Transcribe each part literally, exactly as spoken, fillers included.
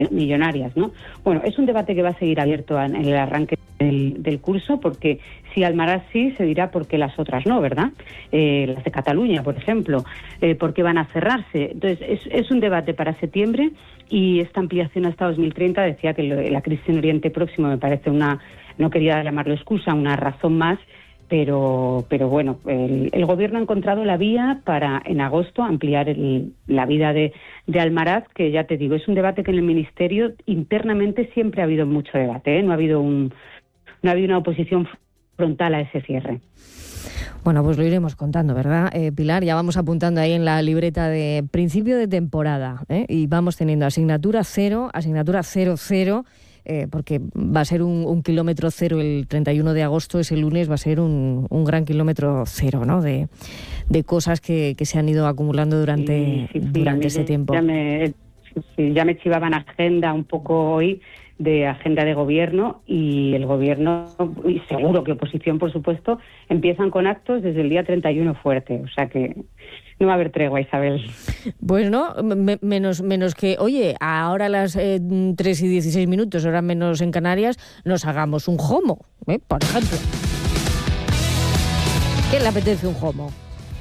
millonarias, ¿no? Bueno, es un debate que va a seguir abierto en el arranque del, del curso, porque si Almaraz sí, se dirá por qué las otras no, ¿verdad? Eh, las de Cataluña, por ejemplo, eh, ¿por qué van a cerrarse? Entonces, es, es un debate para septiembre, y esta ampliación hasta dos mil treinta, decía que lo, la crisis en Oriente Próximo me parece una, no quería llamarlo excusa, una razón más, pero pero bueno, el, el gobierno ha encontrado la vía para en agosto ampliar el, la vida de, de Almaraz, que ya te digo, es un debate que en el Ministerio internamente siempre ha habido mucho debate, ¿eh? No ha habido un no ha habido una oposición frontal a ese cierre. Bueno, pues lo iremos contando, ¿verdad, eh, Pilar? Ya vamos apuntando ahí en la libreta de principio de temporada, ¿eh? Y vamos teniendo asignatura cero, asignatura cero, cero, Eh, porque va a ser un, un kilómetro cero el treinta y uno de agosto, ese lunes va a ser un, un gran kilómetro cero, ¿no? De, de cosas que, que se han ido acumulando durante, sí, sí, sí, durante ese tiempo. Ya me, sí, ya me chivaban agenda un poco hoy, de agenda de gobierno, y el gobierno, y seguro que oposición, por supuesto, empiezan con actos desde el día treinta y uno fuerte, o sea que no va a haber tregua, Isabel. Pues no, me, menos, menos que, oye, ahora a las eh, tres y dieciséis minutos, hora menos en Canarias, nos hagamos un jomo, ¿eh? Por ejemplo. ¿Quién le apetece un jomo?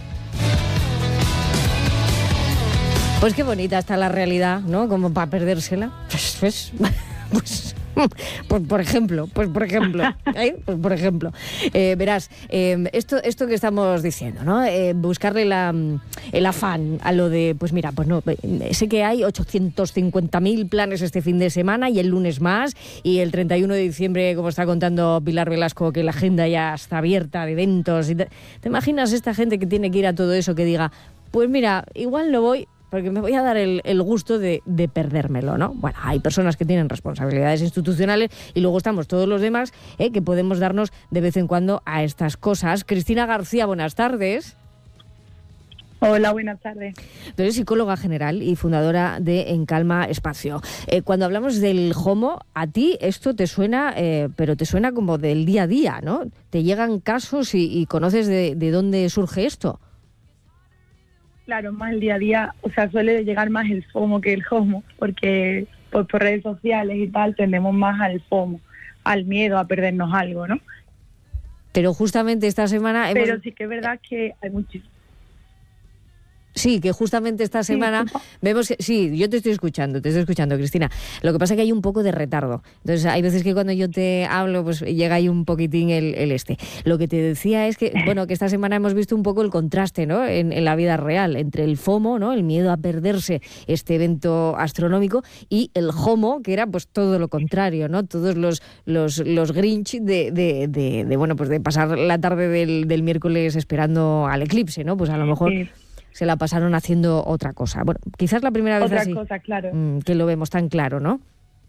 Pues qué bonita está la realidad, ¿no? Como para perdérsela. Pues, pues, pues, pues por ejemplo, pues por ejemplo, ¿eh? pues por ejemplo, eh, verás, eh, esto, esto que estamos diciendo, ¿no? Eh, buscarle la, el afán a lo de, pues mira, pues no, sé que hay ochocientos cincuenta mil planes este fin de semana y el lunes más, y el treinta y uno de diciembre, como está contando Pilar Velasco, que la agenda ya está abierta de eventos. Y te, ¿te imaginas esta gente que tiene que ir a todo eso, que diga, pues mira, igual no voy, porque me voy a dar el, el gusto de, de perdérmelo, ¿no? Bueno, hay personas que tienen responsabilidades institucionales y luego estamos todos los demás, ¿eh? Que podemos darnos de vez en cuando a estas cosas. Cristina García, buenas tardes. Hola, buenas tardes. Tú eres psicóloga general y fundadora de En Calma Espacio. Eh, cuando hablamos del homo, a ti esto te suena, eh, pero te suena como del día a día, ¿no? Te llegan casos y, y conoces de, de dónde surge esto. Claro, más el día a día, o sea, suele llegar más el FOMO que el HOMO, porque pues, por redes sociales y tal tendemos más al FOMO, al miedo a perdernos algo, ¿no? Pero justamente esta semana... Pero hemos... sí que es verdad que hay muchísimos... Sí, que justamente esta semana sí, vemos que... Sí, yo te estoy escuchando, te estoy escuchando, Cristina. Lo que pasa es que hay un poco de retardo. Entonces, hay veces que cuando yo te hablo, pues llega ahí un poquitín el, el este. Lo que te decía es que, bueno, que esta semana hemos visto un poco el contraste, ¿no? En, en la vida real, entre el FOMO, ¿no? El miedo a perderse este evento astronómico, y el HOMO, que era pues todo lo contrario, ¿no? Todos los, los, los Grinch de, de, de, de, bueno, pues de pasar la tarde del, del miércoles esperando al eclipse, ¿no? Pues a lo mejor... Sí. Se la pasaron haciendo otra cosa. Bueno, quizás la primera vez otra así, cosa, claro. que lo vemos tan claro, ¿no?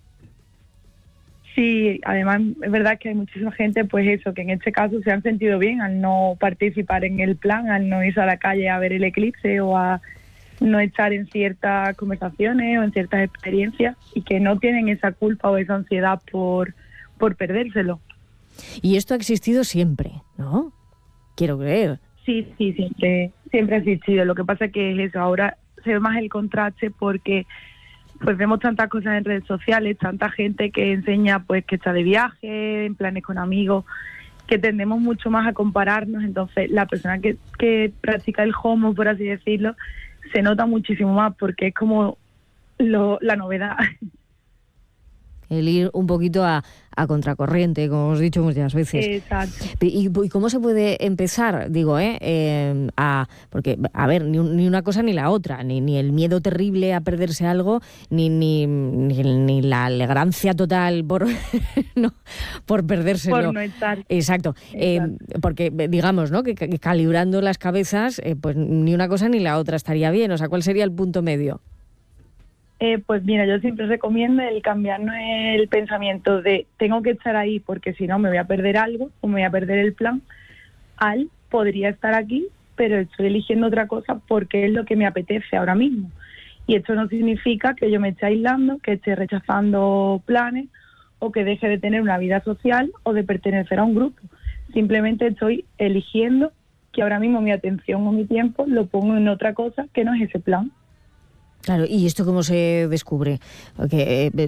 Sí, además es verdad que hay muchísima gente, pues eso, que en este caso se han sentido bien al no participar en el plan, al no irse a la calle a ver el eclipse o a no estar en ciertas conversaciones o en ciertas experiencias, y que no tienen esa culpa o esa ansiedad por, por perdérselo. Y esto ha existido siempre, ¿no? Quiero creer. Sí, sí, siempre, siempre ha existido. Lo que pasa es que es eso, ahora se ve más el contraste porque pues vemos tantas cosas en redes sociales, tanta gente que enseña pues que está de viaje, en planes con amigos, que tendemos mucho más a compararnos. Entonces la persona que, que practica el HOMO, por así decirlo, se nota muchísimo más porque es como lo, la novedad. El ir un poquito a, a contracorriente, como hemos dicho muchas veces. Exacto. ¿Y, y cómo se puede empezar? Digo, ¿eh? eh a, porque, a ver, ni, un, ni una cosa ni la otra, ni, ni el miedo terrible a perderse algo, ni, ni, ni, ni la alegrancia total por, no, por perdérselo. Por no estar. Exacto. Exacto. Eh, porque, digamos, ¿no? Que, que calibrando las cabezas, eh, pues ni una cosa ni la otra estaría bien. O sea, ¿cuál sería el punto medio? Eh, pues mira, yo siempre recomiendo el cambiarnos el pensamiento de tengo que estar ahí porque si no me voy a perder algo o me voy a perder el plan, al podría estar aquí, pero estoy eligiendo otra cosa porque es lo que me apetece ahora mismo. Y esto no significa que yo me esté aislando, que esté rechazando planes o que deje de tener una vida social o de pertenecer a un grupo. Simplemente estoy eligiendo que ahora mismo mi atención o mi tiempo lo pongo en otra cosa que no es ese plan. Claro, ¿y esto cómo se descubre? Porque, eh,